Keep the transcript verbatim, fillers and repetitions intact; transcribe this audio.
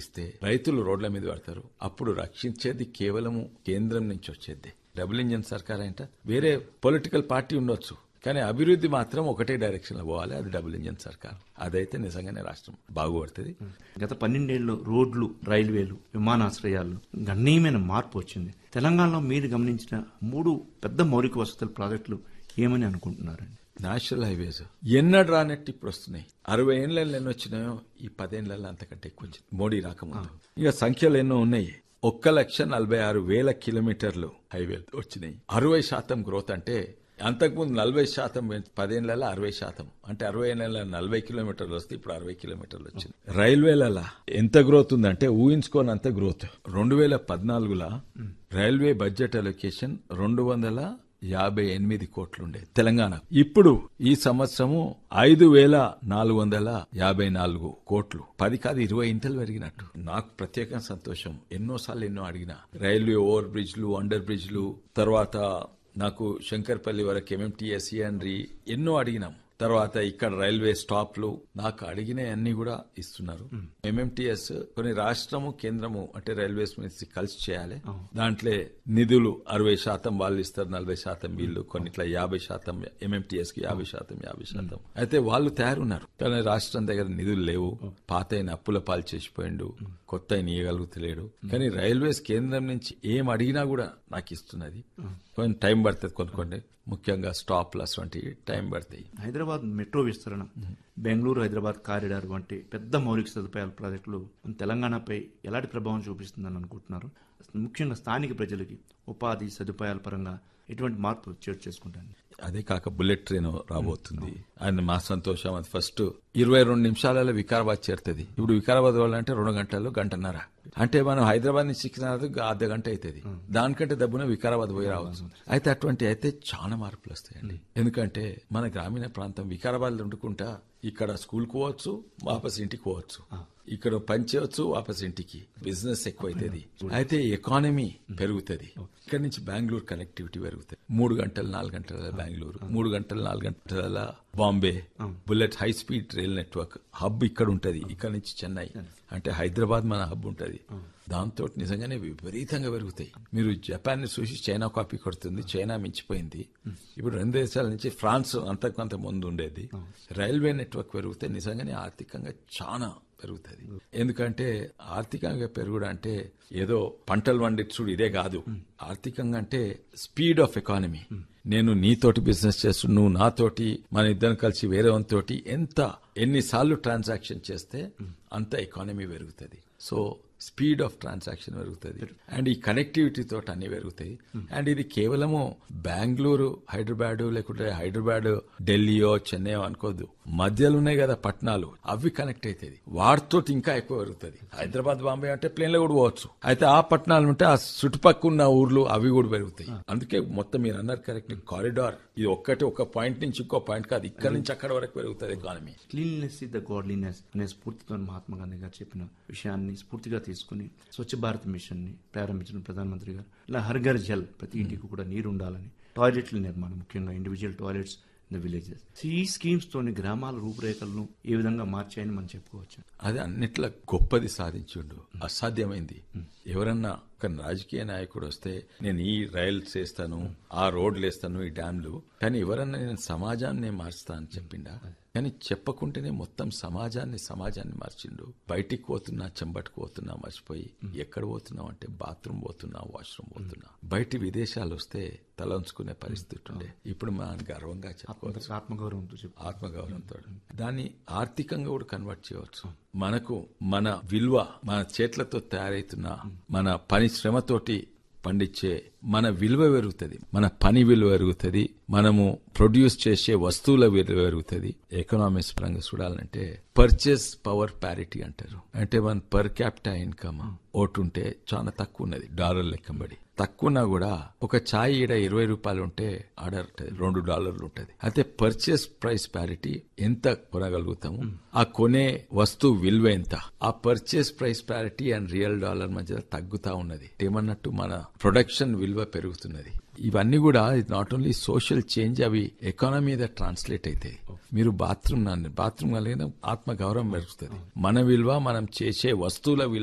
ఇస్తే రైతులు రోడ్ల మీద పడతారు. అప్పుడు రక్షించేది కేవలము కేంద్రం నుంచి వచ్చేది. డబుల్ ఇంజన్ సర్కార్ అంటే వేరే పొలిటికల్ పార్టీ ఉండొచ్చు, కానీ అభివృద్ధి మాత్రం ఒకటే డైరెక్షన్ లో పోవాలి. అది డబుల్ ఇంజన్ సర్కార్. అదైతే నిజంగానే రాష్ట్రం బాగుపడుతుంది. గత పన్నెండేళ్లలో రోడ్లు, రైల్వేలు, విమానాశ్రయాలు గణనీయమైన మార్పు వచ్చింది. తెలంగాణలో మీరు గమనించిన మూడు పెద్ద మౌలిక వసతుల ప్రాజెక్టులు ఏమని అనుకుంటున్నారండి? నేషనల్ హైవేస్ ఎన్నడు రానట్టు ఇప్పుడు వస్తున్నాయి. అరవై ఏళ్ళలో ఎన్ని వచ్చినాయో ఈ పదేళ్లలో అంతకంటే ఎక్కువ వచ్చింది మోడీ రాకముందు. ఇక సంఖ్యలు ఎన్నో ఉన్నాయి. ఒక్క లక్ష నలభై ఆరు వేల కిలోమీటర్లు హైవేలు వచ్చినాయి. అరవై శాతం గ్రోత్ అంటే అంతకుముందు నలభై శాతం పదేళ్లలో అరవై శాతం అంటే అరవై ఏళ్ళ నలభై కిలోమీటర్లు వస్తే ఇప్పుడు అరవై కిలోమీటర్లు వచ్చింది. రైల్వేలలో ఎంత గ్రోత్ ఉందంటే ఊహించుకోనంత గ్రోత్. రెండు వేల పద్నాలుగులో రైల్వే బడ్జెట్ అలొకేషన్ రెండు వందల యాభై ఎనిమిది కోట్లుండే తెలంగాణ. ఇప్పుడు ఈ సంవత్సరము ఐదు వేల నాలుగు వందల యాభై నాలుగు కోట్లు. పది కాదు ఇరవై ఇంతలు పెరిగినట్టు. నాకు ప్రత్యేకంగా సంతోషం. ఎన్నోసార్లు ఎన్నో అడిగిన రైల్వే ఓవర్ బ్రిడ్జ్లు, అండర్ బ్రిడ్జ్లు, తర్వాత నాకు శంకర్పల్లి వరకు ఎంఎంటీఎస్ సిఎన్రీ ఎన్నో అడిగినాం. తర్వాత ఇక్కడ రైల్వే స్టాప్లు నాకు అడిగిన అన్ని కూడా ఇస్తున్నారు. ఎంఎంటీఎస్ కొన్ని రాష్ట్రము కేంద్రము అంటే రైల్వేస్ మినిస్ట్రీ కలిసి చేయాలి. దాంట్లో నిధులు అరవై శాతం వాళ్ళు ఇస్తారు, నలభై శాతం వీళ్ళు, కొన్నిట్లా యాభై శాతం ఎంఎంటీఎస్ కి యాభై శాతం యాభై శాతం అయితే వాళ్ళు తయారున్నారు. కానీ రాష్ట్రం దగ్గర నిధులు లేవు. పాత అయిన అప్పుల పాలు చేసిపోయిండు, కొత్త అయిన ఇయ్యగలుగుతలేడు. కానీ రైల్వేస్ కేంద్రం నుంచి ఏం అడిగినా కూడా నాకు ఇస్తున్నది. కొంచెం టైం పడుతుంది, కొన్ని కొన్ని ముఖ్యంగా స్టాప్ లస్ వంటి టైం పడతాయి. హైదరాబాద్ మెట్రో విస్తరణ, బెంగళూరు హైదరాబాద్ కారిడార్ వంటి పెద్ద మౌలిక సదుపాయాల ప్రాజెక్టులు తెలంగాణపై ఎలాంటి ప్రభావం చూపిస్తుందని అనుకుంటున్నారు? ముఖ్యంగా స్థానిక ప్రజలకి ఉపాధి సదుపాయాల పరంగా ఎటువంటి మార్పు చోటు చేసుకుంటాను? అదే కాక బుల్లెట్ ట్రైన్ రాబోతుంది. ఆయన మా సంతోషం. అది ఫస్ట్ ఇరవై రెండు నిమిషాలలో వికారాబాద్ చేరుతుంది. ఇప్పుడు వికారాబాద్ వాళ్ళంటే రెండు గంటల్లో గంటన్నర. అంటే మనం హైదరాబాద్ నుంచి సికింద్రాబాద్ అర్ధ గంట అవుతుంది. దానికంటే దబ్బున వికారాబాద్ పోయి రావచ్చు. అయితే అటువంటి అయితే చాలా మార్పులు వస్తాయండి. ఎందుకంటే మన గ్రామీణ ప్రాంతం వికారాబాద్ వండుకుంటా ఇక్కడ స్కూల్ పోవచ్చు, వాపస్ ఇంటికి పోవచ్చు. ఇక్కడ పని చేయవచ్చు, వాపస్ ఇంటికి. బిజినెస్ ఎక్కువైతుంది. అయితే ఎకానమీ పెరుగుతుంది. ఇక్కడ నుంచి బెంగళూరు కనెక్టివిటీ పెరుగుతుంది. మూడు గంటలు నాలుగు గంటల బెంగళూరు, మూడు గంటలు నాలుగు గంటల Bombay. Bullet high speed rail network hub ఇక్కడ ఉంటది. ఇక్కడ నుంచి చెన్నై అంటే హైదరాబాద్ మన హబ్ ఉంటది. దాంతో నిజంగానే విపరీతంగా పెరుగుతాయి. మీరు జపాన్ ని చూసి చైనా కాపీ కొడుతుంది. చైనా మించిపోయింది. ఇప్పుడు రెండు దేశాల నుంచి ఫ్రాన్స్ అంతకంత ముందు ఉండేది. రైల్వే నెట్వర్క్ పెరిగితే నిజంగానే ఆర్థికంగా చాలా పెరుగుతుంది. ఎందుకంటే ఆర్థికంగా పెరుగుడు అంటే ఏదో పంటలు పండించుడు ఇదే కాదు. ఆర్థికంగా అంటే స్పీడ్ ఆఫ్ ఎకానమీ. నేను నీతోటి బిజినెస్ చేస్తు, నువ్వు నాతోటి, మన ఇద్దరం కలిసి వేరే తోటి ఎంత ఎన్నిసార్లు ట్రాన్సాక్షన్ చేస్తే అంత ఎకానమీ పెరుగుతుంది. సో స్పీడ్ ఆఫ్ ట్రాన్సాక్షన్ పెరుగుతుంది. అండ్ ఈ కనెక్టివిటీ తోటి అన్ని పెరుగుతాయి. అండ్ ఇది కేవలము బెంగళూరు హైదరాబాద్ లేకుంటే హైదరాబాద్ ఢిల్లీయో చెన్నైయో అనుకోద్దు. మధ్యలో ఉన్నాయి కదా పట్టణాలు, అవి కనెక్ట్ అవుతుంది. వాటితో ఇంకా ఎక్కువ పెరుగుతుంది. హైదరాబాద్ బాంబే అంటే ప్లేన్ లో కూడా పోవచ్చు. అయితే ఆ పట్టణాలు ఉంటే ఆ చుట్టుపక్కల ఉన్న ఊర్లు అవి కూడా పెరుగుతాయి. అందుకే మొత్తం మీరు అన్నారు కరెక్ట్. కారిడార్ ఇది ఒక్కటి ఒక పాయింట్ నుంచి ఇంకో పాయింట్ కాదు, ఇక్కడ నుంచి అక్కడ వరకు పెరుగుతుంది economy. Cleanliness is the godliness అనే స్ఫూర్తితో మహాత్మా గాంధీ గారు చెప్పిన విషయాన్ని స్ఫూర్తిగా తీసుకుని స్వచ్ఛ భారత్ మిషన్ ని ప్రారంభించిన ప్రధానమంత్రి గారు ఇలా హర్ ఘర్ జల్, ప్రతి ఇంటికి కూడా నీరు ఉండాలని, టాయిలెట్ల నిర్మాణం, ముఖ్యంగా individual toilets in the villages. ఈ స్కీమ్స్ తోని గ్రామాల రూపురేఖలను ఏ విధంగా మార్చాయని మనం చెప్పుకోవచ్చు. అది అన్నిట్లా గొప్పది సాధించుండు. అసాధ్యమైంది. ఎవరన్నా ఒక రాజకీయ నాయకుడు వస్తే నేను ఈ రైల్స్ వేస్తాను, ఆ రోడ్లు వేస్తాను, ఈ డ్యాంలు, కానీ ఎవరన్నా నేను సమాజాన్ని మార్చుతా అని చెప్పిండా? కానీ చెప్పకుంటేనే మొత్తం సమాజాన్ని సమాజాన్ని మార్చిండు. బయటికి పోతున్నా, చెంబట్టుకు పోతున్నా మర్చిపోయి ఎక్కడ పోతున్నావు అంటే బాత్రూమ్ పోతున్నా, వాష్రూమ్ పోతున్నా. బయటి విదేశాలు వస్తే తల ఉంచుకునే పరిస్థితి ఉండే. ఇప్పుడు మనం గర్వంగా చెప్పుకోవచ్చు. ఆత్మగౌరవంతో ఆత్మగౌరవంతో దాన్ని ఆర్థికంగా కూడా కన్వర్ట్ చేయవచ్చు. మనకు మన విలువ, మన చేతులతో తయారైతున్న మన పని శ్రమతోటి పండించే మన విలువ పెరుగుతుంది. మన పని విలువ పెరుగుతుంది. మనము ప్రొడ్యూస్ చేసే వస్తువుల విలువ పెరుగుతుంది. ఎకనామిక్స్ పరంగా చూడాలంటే పర్చేస్ పవర్ ప్యారిటీ అంటారు. అంటే మన పర్ క్యాపిటల్ ఇన్కమ్ ఓటు ఉంటే చాలా తక్కువ ఉన్నది. డాలర్ లెక్కబడి తక్కువన్నా కూడా ఒక ఛాయ్ ఈడ ఇరవై రూపాయలు ఉంటే ఆడ రెండు డాలర్లు ఉంటది. అయితే పర్చేస్ ప్రైస్ ప్యారిటీ ఎంత కొనగలుగుతాము, ఆ కొనే వస్తువు విలువ ఎంత, ఆ purchase price parity and real dollar మధ్య తగ్గుతా ఉన్నది. ఏమన్నట్టు మన ప్రొడక్షన్ విలువ పెరుగుతున్నది. ఇవన్నీ కూడా నాట్ ఓన్లీ సోషల్ చేంజ్, అవి ఎకానమీ మీద ట్రాన్స్లేట్ అవుతాయి. మీరు బాత్రూమ్ బాత్రూమ్ కలిగిన ఆత్మ గౌరవం పెరుగుతుంది. మన విలువ, మనం చేసే వస్తువుల విలువ